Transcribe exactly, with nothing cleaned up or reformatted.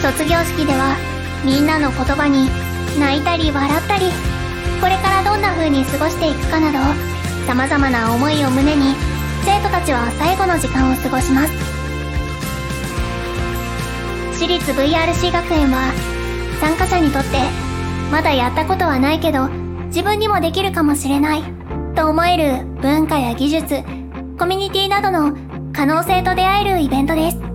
卒業式ではみんなの言葉に泣いたり笑ったり、これからどんな風に過ごしていくかなど様々な思いを胸に生徒たちは最後の時間を過ごします。私立 ブイアールシー 学園は参加者にとってまだやったことはないけど自分にもできるかもしれないと思える文化や技術、コミュニティなどの可能性と出会えるイベントです。